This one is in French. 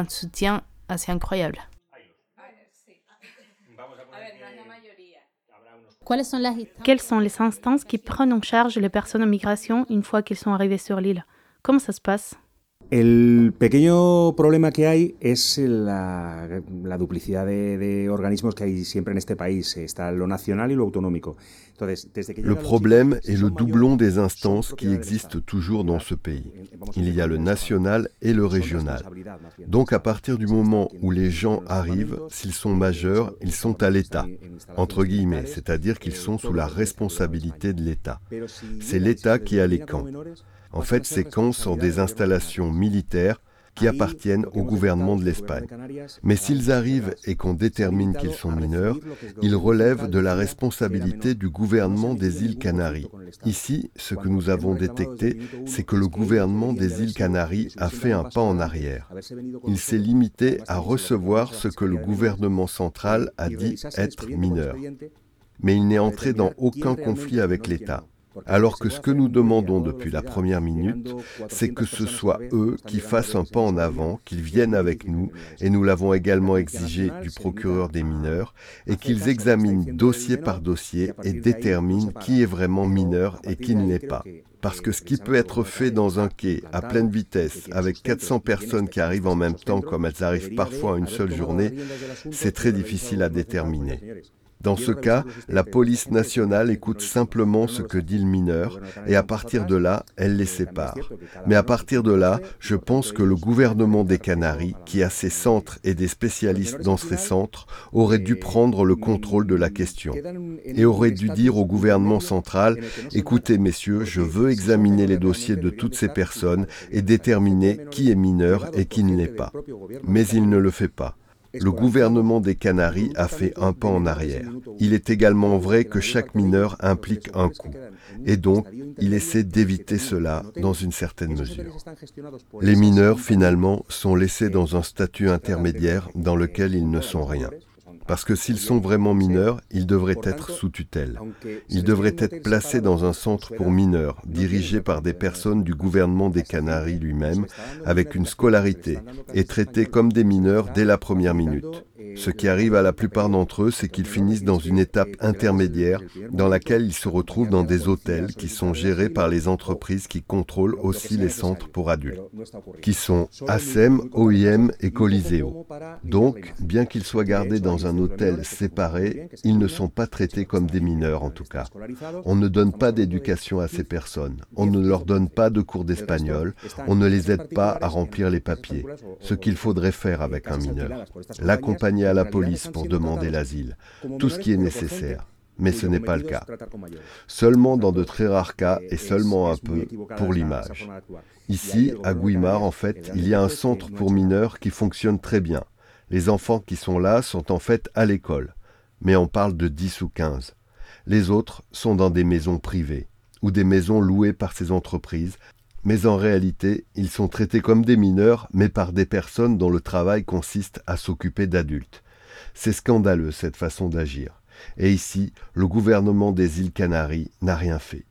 un soutien assez incroyable. Quelles sont les instances qui prennent en charge les personnes en migration une fois qu'elles sont arrivées sur l'île? Comment ça se passe? El pequeño problema que hay es la duplicidad de organismos que hay siempre en este país. Está lo nacional y lo autonómico. Entonces, desde que Le problème est le doublon des instances qui existent toujours dans ce pays. Il y a le national et le régional. Donc à partir du moment où les gens arrivent, s'ils sont majeurs, ils sont à l'État, entre guillemets, c'est-à-dire qu'ils sont sous la responsabilité de l'État. C'est l'État qui a les camps. En fait, ces camps sont des installations militaires qui appartiennent au gouvernement de l'Espagne. Mais s'ils arrivent et qu'on détermine qu'ils sont mineurs, ils relèvent de la responsabilité du gouvernement des îles Canaries. Ici, ce que nous avons détecté, c'est que le gouvernement des îles Canaries a fait un pas en arrière. Il s'est limité à recevoir ce que le gouvernement central a dit être mineur. Mais il n'est entré dans aucun conflit avec l'État. Alors que ce que nous demandons depuis la première minute, c'est que ce soit eux qui fassent un pas en avant, qu'ils viennent avec nous, et nous l'avons également exigé du procureur des mineurs, et qu'ils examinent dossier par dossier et déterminent qui est vraiment mineur et qui ne l'est pas. Parce que ce qui peut être fait dans un quai à pleine vitesse, avec 400 personnes qui arrivent en même temps, comme elles arrivent parfois en une seule journée, c'est très difficile à déterminer. Dans ce cas, la police nationale écoute simplement ce que dit le mineur et à partir de là, elle les sépare. Mais à partir de là, je pense que le gouvernement des Canaries, qui a ses centres et des spécialistes dans ces centres, aurait dû prendre le contrôle de la question et aurait dû dire au gouvernement central « Écoutez messieurs, je veux examiner les dossiers de toutes ces personnes et déterminer qui est mineur et qui ne l'est pas. » Mais il ne le fait pas. Le gouvernement des Canaries a fait un pas en arrière. Il est également vrai que chaque mineur implique un coût. Et donc, il essaie d'éviter cela dans une certaine mesure. Les mineurs, finalement, sont laissés dans un statut intermédiaire dans lequel ils ne sont rien. Parce que s'ils sont vraiment mineurs, ils devraient être sous tutelle. Ils devraient être placés dans un centre pour mineurs, dirigé par des personnes du gouvernement des Canaries lui-même, avec une scolarité, et traités comme des mineurs dès la première minute. Ce qui arrive à la plupart d'entre eux, c'est qu'ils finissent dans une étape intermédiaire dans laquelle ils se retrouvent dans des hôtels qui sont gérés par les entreprises qui contrôlent aussi les centres pour adultes, qui sont ASEM, OIM et Coliseo. Donc, bien qu'ils soient gardés dans un hôtel séparé, ils ne sont pas traités comme des mineurs en tout cas. On ne donne pas d'éducation à ces personnes, on ne leur donne pas de cours d'espagnol, on ne les aide pas à remplir les papiers, ce qu'il faudrait faire avec un mineur. L'accompagner à la police pour demander l'asile, tout ce qui est nécessaire. Mais ce n'est pas le cas. Seulement dans de très rares cas et seulement un peu pour l'image. Ici, à Güímar, en fait, il y a un centre pour mineurs qui fonctionne très bien. Les enfants qui sont là sont en fait à l'école, mais on parle de 10 ou 15. Les autres sont dans des maisons privées ou des maisons louées par ces entreprises, mais en réalité, ils sont traités comme des mineurs, mais par des personnes dont le travail consiste à s'occuper d'adultes. C'est scandaleux cette façon d'agir. Et ici, le gouvernement des îles Canaries n'a rien fait.